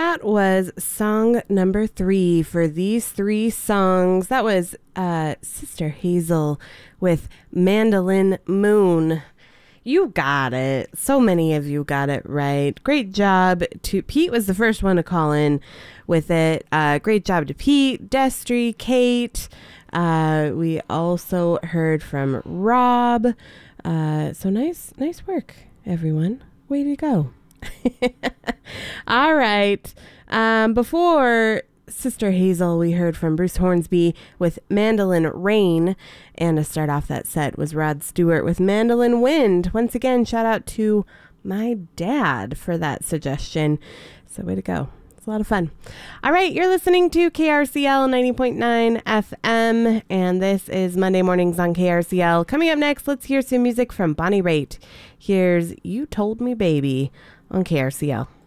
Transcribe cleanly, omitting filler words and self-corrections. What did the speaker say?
That was song number 3 for these 3 songs. That was Sister Hazel with Mandolin Moon. You got it. So many of you got it right. Great job to Pete was the first one to call in with it. Great job to Pete, Destry, Kate. We also heard from Rob. So nice work, everyone. Way to go. All right. Before Sister Hazel, we heard from Bruce Hornsby with Mandolin Rain. And to start off that set was Rod Stewart with Mandolin Wind. Once again, shout out to my dad for that suggestion. So way to go. It's a lot of fun. All right, you're listening to KRCL 90.9 FM, and this is Monday Mornings on KRCL. Coming up next, let's hear some music from Bonnie Raitt. Here's You Told Me Baby on KRCL.